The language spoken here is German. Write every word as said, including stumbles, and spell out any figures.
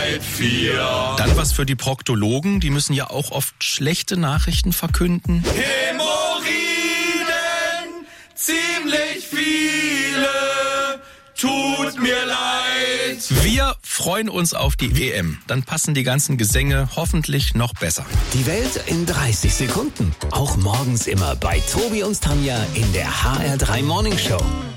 halb vier. Dann was für die Proktologen, die müssen ja auch oft schlechte Nachrichten verkünden. Hämorrhoiden, ziemlich viele, tut mir leid. Wir freuen uns auf die E M. Dann passen die ganzen Gesänge hoffentlich noch besser. Die Welt in dreißig Sekunden. Auch morgens immer bei Tobi und Tanja in der H R drei Morning Show.